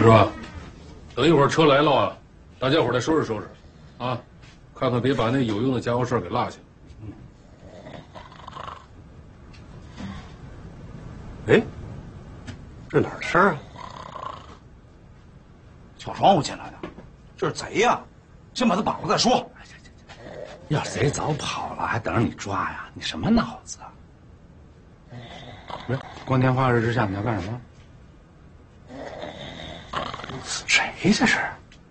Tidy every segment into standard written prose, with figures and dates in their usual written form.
是吧？等一会儿车来了啊，大家伙再收拾收拾，啊，看看别把那有用的家伙事儿给落下。 哎，这哪儿的事儿啊？ 敲窗户进来的，这是贼呀！先把他绑了再说。 要贼早跑了，还等着你抓呀？你什么脑子啊？不是，光天化日之下你要干什么？谁这是？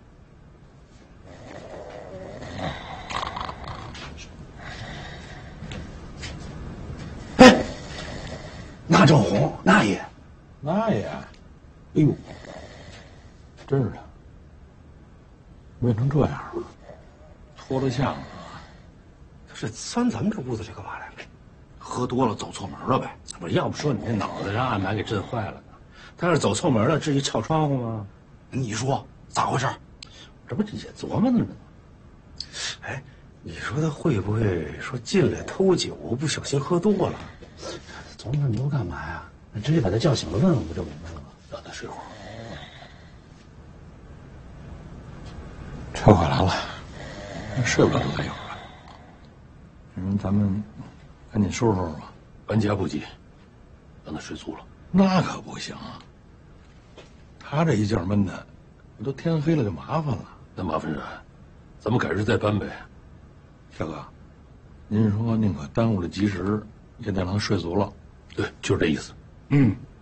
哎，那正红，那爷， 哎呦，真是的，变成这样了，脱了相了。 这钻咱们这屋子去干嘛来了？ 喝多了走错门了呗？ 不是，要不说你这脑子让暗霾给震坏了呢？他要是走错门了，至于撬窗户吗？ 你说咋回事？ 这不也琢磨着呢吗？ 哎，你说他会不会说进来偷酒，不小心喝多了？ 琢磨那么多干嘛呀？那直接把他叫醒了问问不就明白了吗？ 让他睡会儿。车快来了，睡不了多大一会儿了。咱们赶紧收拾收拾吧。 搬家不急，让他睡足了。 那可不行啊！他这一觉闷的，都天黑了就麻烦了。 那麻烦啥？咱们改日再搬呗。 大哥，您说宁可耽误了吉时，也得让他睡足了。 对，就是这意思。